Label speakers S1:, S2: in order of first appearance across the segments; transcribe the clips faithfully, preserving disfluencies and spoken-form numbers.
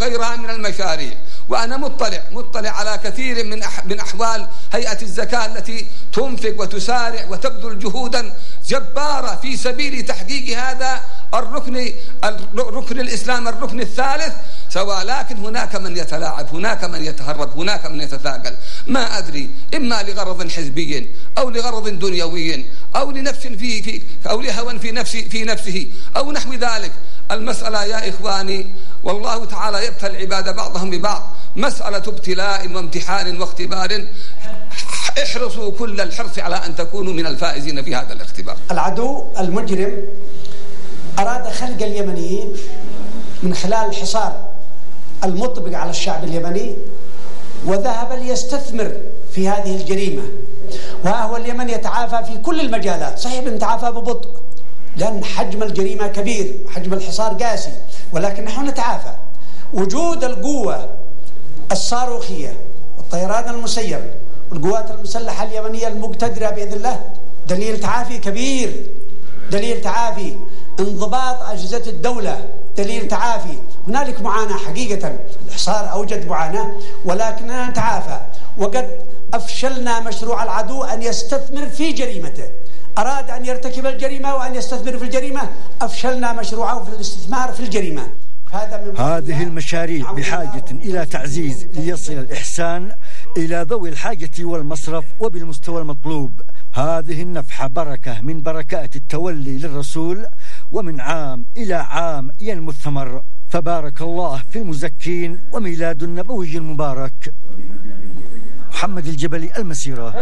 S1: وغيرها من المشاريع. وأنا مطلع مطلع على كثير من من أحوال هيئة الزكاة التي تنفق وتسارع وتبذل جهودا جبارة في سبيل تحقيق هذا الركن الركن الإسلام الركن الثالث، سواء لكن هناك من يتلاعب، هناك من يتهرب، هناك من يتثاقل، ما أدري، إما لغرض حزبي أو لغرض دنيوي أو لنفس في في أو لهوى في نفس في نفسه أو نحو ذلك. المسألة يا إخواني والله تعالى يبتلي العباد بعضهم ببعض، مسألة ابتلاء وامتحان واختبار، احرصوا كل الحرص على أن تكونوا من الفائزين في هذا الاختبار.
S2: العدو المجرم أراد خلق اليمنيين من خلال الحصار المطبق على الشعب اليمني، وذهب ليستثمر في هذه الجريمة. وها هو اليمن يتعافى في كل المجالات، صحيح يتعافى ببطء لأن حجم الجريمة كبير، حجم الحصار قاسي، ولكن نحن نتعافى. وجود القوة الصاروخية والطيران المسير والقوات المسلحة اليمنية المقتدرة بإذن الله دليل تعافي كبير، دليل تعافي. انضباط أجهزة الدولة دليل تعافي. هنالك معاناة حقيقة، الحصار أوجد معاناة ولكننا نتعافى. وقد أفشلنا مشروع العدو أن يستثمر في جريمته، أراد أن يرتكب الجريمة وأن يستثمر في الجريمة، أفشلنا مشروعه في الاستثمار في الجريمة.
S3: هذه المشاريع بحاجة إلى تعزيز ليصل الإحسان إلى ذوي الحاجة والمصرف وبالمستوى المطلوب. هذه النفحة بركة من بركات التولي للرسول، ومن عام إلى عام ينمو الثمر، فبارك الله في المزكين وميلاد النبوي المبارك. محمد الجبلي، المسيرة.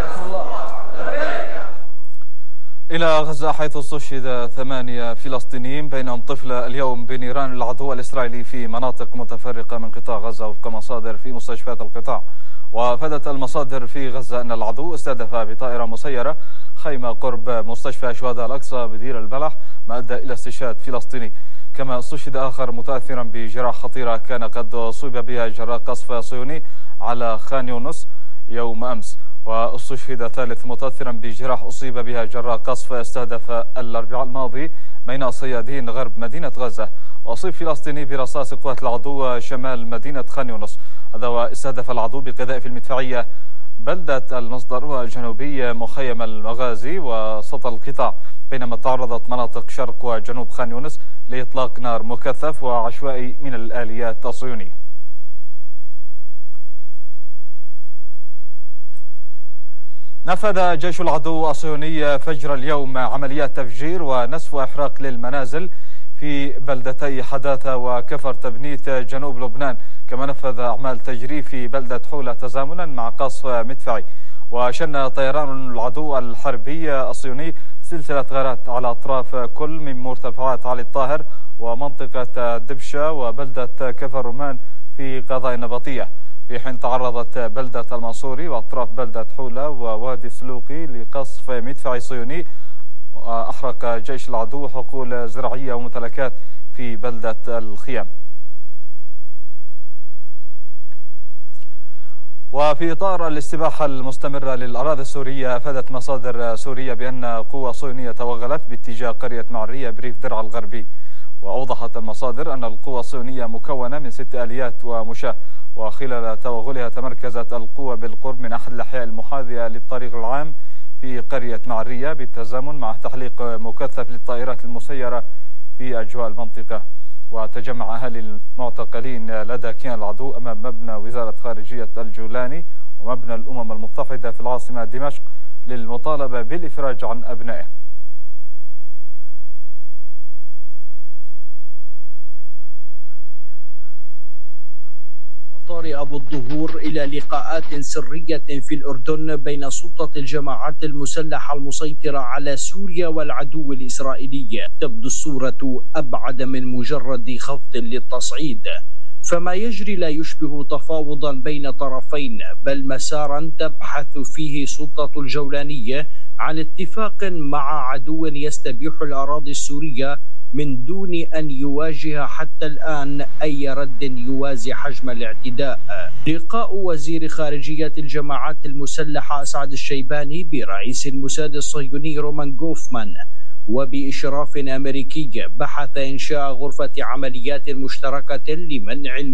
S4: إلى غزة، حيث استشهد ثمانية فلسطينيين بينهم طفل اليوم بنيران العدو الإسرائيلي في مناطق متفرقة من قطاع غزة وفق مصادر في مستشفيات القطاع. وافادت المصادر في غزة أن العدو استهدف بطائرة مسيرة خيمة قرب مستشفى شهداء الأقصى بدير البلح، ما أدى إلى استشهاد فلسطيني. كما استشهد آخر متأثرا بجراح خطيرة كان قد أصيب بها جراء قصف صهيوني على خان يونس يوم أمس. واستشهد ثالث متأثرا بجراح أصيب بها جراء قصف استهدف الأربعاء الماضي بين صيادين غرب مدينة غزة. وأصيب فلسطيني برصاص قوات العدو شمال مدينة خان يونس. هذا واستهدف العدو بقذائف المدفعية بلدة المصدر وجنوبي مخيم المغازي وسط القطاع، بينما تعرضت مناطق شرق وجنوب خان يونس لإطلاق نار مكثف وعشوائي من الآليات الصهيونية. نفذ جيش العدو الصهيوني فجر اليوم عمليات تفجير ونسف وإحراق للمنازل في بلدتي حداثة وكفر تبنيت جنوب لبنان، كما نفذ أعمال تجريف في بلدة حولة تزامنا مع قصف مدفعي. وشن طيران العدو الحربي الصهيوني سلسلة غارات على أطراف كل من مرتفعات علي الطاهر ومنطقة دبشة وبلدة كفر رومان في قضاء النبطية، في حين تعرضت بلدة المنصوري وأطراف بلدة حولة ووادي سلوقي لقصف مدفعي صهيوني. وأحرق جيش العدو حقول زراعية وممتلكات في بلدة الخيام. وفي إطار الاستباحة المستمرة للأراضي السورية، أفادت مصادر سورية بأن قوة صهيونية توغلت باتجاه قرية معرية بريف درعا الغربي. وأوضحت المصادر أن القوة الصهيونية مكونة من ست آليات ومشاة، وخلال توغلها تمركزت القوة بالقرب من أحد الأحياء المحاذية للطريق العام في قرية معرية بالتزامن مع تحليق مكثف للطائرات المسيرة في أجواء المنطقة. وتجمع أهالي المعتقلين لدى كيان العدو أمام مبنى وزارة خارجية الجولاني ومبنى الأمم المتحدة في العاصمة دمشق للمطالبة بالإفراج عن أبنائه.
S5: مطار أبو الظهور إلى لقاءات سرية في الأردن بين سلطة الجماعات المسلحة المسيطرة على سوريا والعدو الإسرائيلي. تبدو الصورة أبعد من مجرد خفض للتصعيد، فما يجري لا يشبه تفاوضا بين طرفين، بل مسارا تبحث فيه سلطة الجولانية عن اتفاق مع عدو يستبيح الأراضي السورية من دون أن يواجه حتى الآن أي رد يوازي حجم الاعتداء. لقاء وزير خارجية الجماعات المسلحة أسعد الشيباني برئيس الموساد الصهيوني رومان غوفمان وبإشراف أمريكي بحث إنشاء غرفة عمليات مشتركة لمنع